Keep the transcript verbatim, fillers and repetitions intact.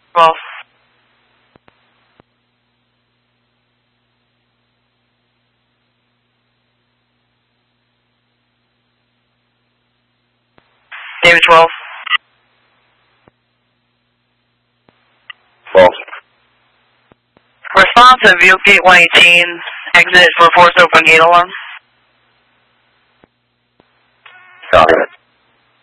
twelve. David twelve. False. Response to Vehicle Gate one eighteen, exit for force open gate alarm. Copy.